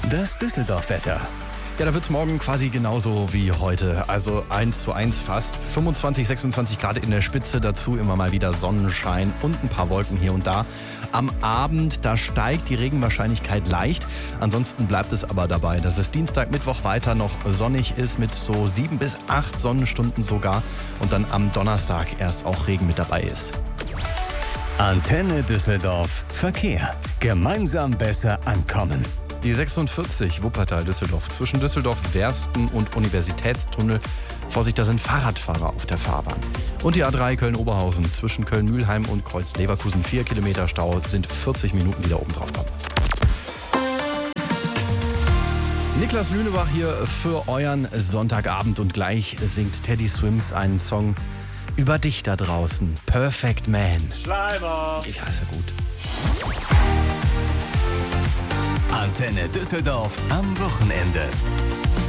Das Düsseldorf-Wetter. Ja, da wird es morgen quasi genauso wie heute. Also 1:1 fast. 25, 26 Grad in der Spitze. Dazu immer mal wieder Sonnenschein und ein paar Wolken hier und da. Am Abend, da steigt die Regenwahrscheinlichkeit leicht. Ansonsten bleibt es aber dabei, dass es Dienstag, Mittwoch weiter noch sonnig ist mit so 7 bis 8 Sonnenstunden sogar. Und dann am Donnerstag erst auch Regen mit dabei ist. Antenne Düsseldorf Verkehr. Gemeinsam besser ankommen. Die 46 Wuppertal-Düsseldorf zwischen Düsseldorf-Wersten und Universitätstunnel. Vorsicht, da sind Fahrradfahrer auf der Fahrbahn. Und die A3 Köln-Oberhausen zwischen Köln-Mühlheim und Kreuz-Leverkusen 4 Kilometer Stau, sind 40 Minuten, die da oben drauf kommen. Niklas Lünebach hier für euren Sonntagabend und gleich singt Teddy Swims einen Song über dich da draußen. Perfect Man. Schleimer. Ja, ist ja gut. Antenne Düsseldorf am Wochenende.